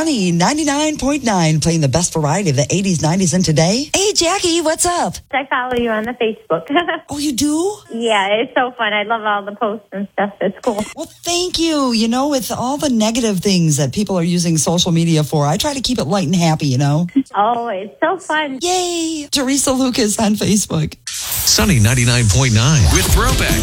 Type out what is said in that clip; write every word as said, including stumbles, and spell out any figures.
Sunny ninety-nine point nine, playing the best variety of the eighties, nineties, and today. Hey, Jackie, what's up? I follow you on the Facebook. Oh, you do? Yeah, it's so fun. I love all the posts and stuff. It's cool. Well, thank you. You know, with all the negative things that people are using social media for, I try to keep it light and happy, you know? Oh, it's so fun. Yay! Teresa Lucas on Facebook. Sunny ninety-nine point nine with Throwback.